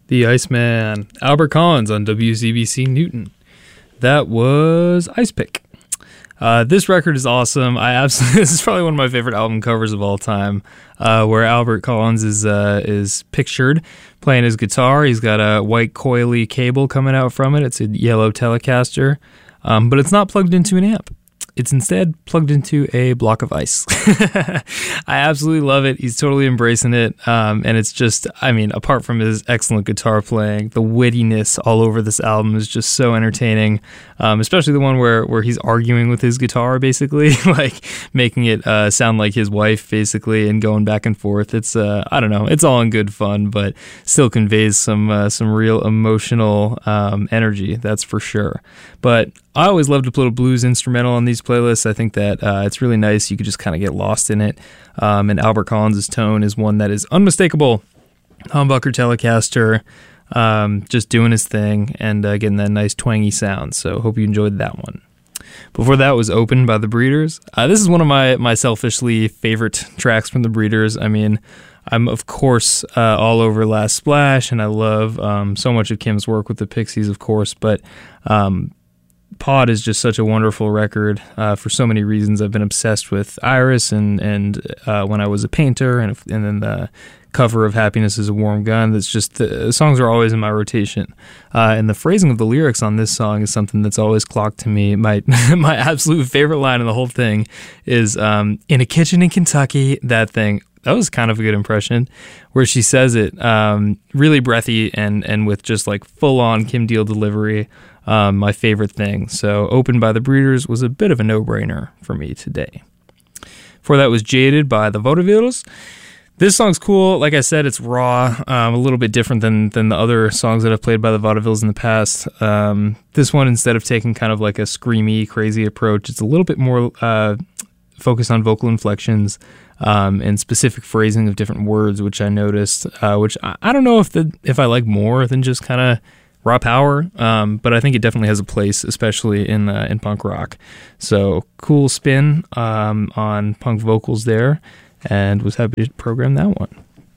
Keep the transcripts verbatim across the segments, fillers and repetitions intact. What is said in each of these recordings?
The Iceman, Albert Collins on W Z B C Newton. That was Ice Pick. Uh, this record is awesome. I absolutely this is probably one of my favorite album covers of all time, uh, where Albert Collins is uh, is pictured playing his guitar. He's got a white coily cable coming out from it. It's a yellow Telecaster, um, but it's not plugged into an amp. It's instead plugged into a block of ice. I absolutely love it. He's totally embracing it. Um, and it's just, I mean, apart from his excellent guitar playing, the wittiness all over this album is just so entertaining. Um, especially the one where, where he's arguing with his guitar, basically, like making it uh, sound like his wife, basically, and going back and forth. It's, uh, I don't know, it's all in good fun, but still conveys some uh, some real emotional um, energy, that's for sure. But I always love to put a blues instrumental on these playlists. I think that uh, it's really nice. You could just kind of get lost in it. Um, and Albert Collins' tone is one that is unmistakable. Humbucker Telecaster, um, just doing his thing and uh, getting that nice twangy sound. So hope you enjoyed that one. Before that was Open by The Breeders. Uh, this is one of my, my selfishly favorite tracks from The Breeders. I mean, I'm, of course, uh, all over Last Splash, and I love um, so much of Kim's work with the Pixies, of course, but um, Pod is just such a wonderful record uh, for so many reasons. I've been obsessed with Iris and and uh, when I was a painter, and and then the cover of Happiness is a Warm Gun. That's just the, the songs are always in my rotation, uh, and the phrasing of the lyrics on this song is something that's always clocked to me. My my absolute favorite line in the whole thing is um, "In a kitchen in Kentucky." That thing. That was kind of a good impression, where she says it um, really breathy and and with just like full on Kim Deal delivery. Um, my favorite thing. So Open by The Breeders was a bit of a no-brainer for me today. Before that was Jaded by The Vaudevilles. This song's cool. Like I said, it's raw, um, a little bit different than than the other songs that I've played by The Vaudevilles in the past. Um, this one, instead of taking kind of like a screamy, crazy approach, it's a little bit more uh, focused on vocal inflections um, and specific phrasing of different words, which I noticed, uh, which I, I don't know if the if I like more than just kind of raw power, um, but I think it definitely has a place, especially in uh, in punk rock. So cool spin um, on punk vocals there, and was happy to program that one.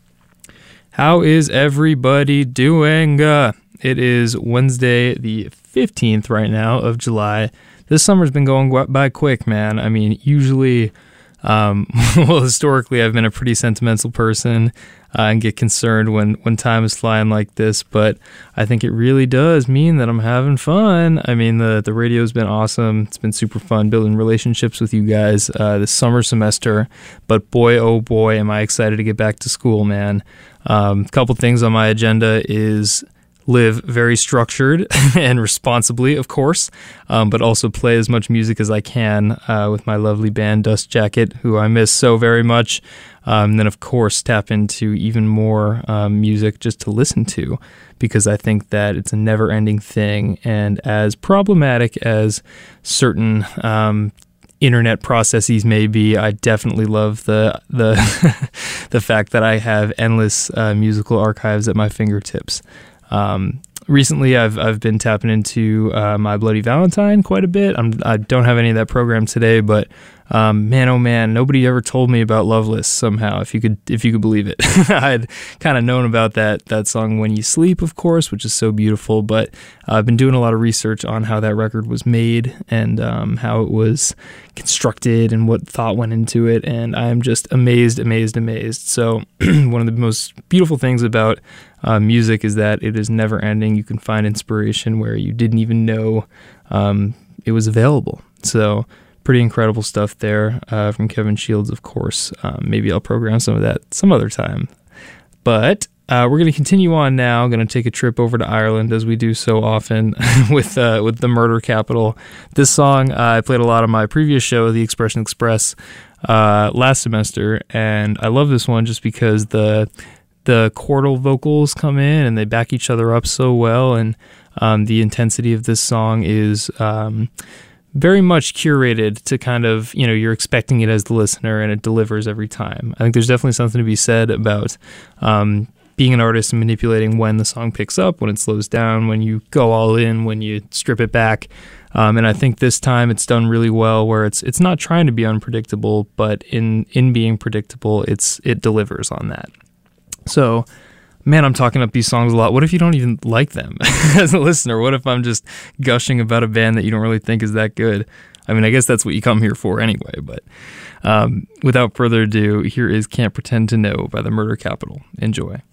How is everybody doing? Uh, it is Wednesday the fifteenth right now of July. This summer's been going by quick, man. I mean, usually, um, well, historically, I've been a pretty sentimental person. Uh, and get concerned when, when time is flying like this, but I think it really does mean that I'm having fun. I mean, the, the radio's been awesome. It's been super fun building relationships with you guys uh, this summer semester, but boy, oh boy, am I excited to get back to school, man. Um, a couple things on my agenda is live very structured and responsibly, of course, um, but also play as much music as I can uh, with my lovely band Dust Jacket, who I miss so very much. Um, and then, of course, tap into even more um, music just to listen to, because I think that it's a never-ending thing. And as problematic as certain um, internet processes may be, I definitely love the the the fact that I have endless uh, musical archives at my fingertips. Um, recently, I've I've been tapping into uh, My Bloody Valentine quite a bit. I'm, I don't have any of that program today, but um, man, oh man, nobody ever told me about Loveless somehow. If you could, if you could believe it, I'd kind of known about that that song When You Sleep, of course, which is so beautiful. But uh, I've been doing a lot of research on how that record was made and um, how it was constructed and what thought went into it, and I am just amazed, amazed, amazed. So one of the most beautiful things about Uh, music is that it is never ending. You can find inspiration where you didn't even know um, it was available. So pretty incredible stuff there uh, from Kevin Shields, of course. Um, maybe I'll program some of that some other time. But uh, we're going to continue on now. Going to take a trip over to Ireland, as we do so often with uh, with the murder capital. This song, uh, I played a lot on my previous show, The Expression Express, uh, last semester, and I love this one just because the the chordal vocals come in and they back each other up so well, and um, the intensity of this song is um, very much curated to kind of, you know, you're expecting it as the listener, and it delivers every time. I think there's definitely something to be said about um, being an artist and manipulating when the song picks up, when it slows down, when you go all in, when you strip it back. Um, and I think this time it's done really well, where it's it's not trying to be unpredictable, but in in being predictable, it's it delivers on that. So man, I'm talking up these songs a lot. What if you don't even like them as a listener? What if I'm just gushing about a band that you don't really think is that good? I mean, I guess that's what you come here for anyway, but um, without further ado, here is Can't Pretend to Know by the Murder Capital. Enjoy.